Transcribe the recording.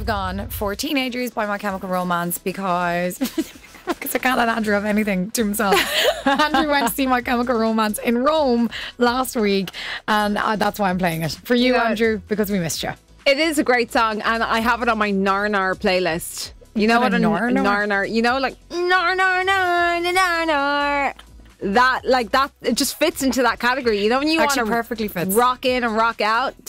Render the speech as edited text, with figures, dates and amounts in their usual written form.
gone for Teenagers by My Chemical Romance because I can't let Andrew have anything to himself. Andrew went to see My Chemical Romance in Rome last week, and that's why I'm playing it. For you, Andrew, because we missed you. It is a great song, and I have it on my Nar playlist. You know what a Nar, you know, like Nar. That, like that, it just fits into that category. You know, when you want to perfectly fits. rock in and rock out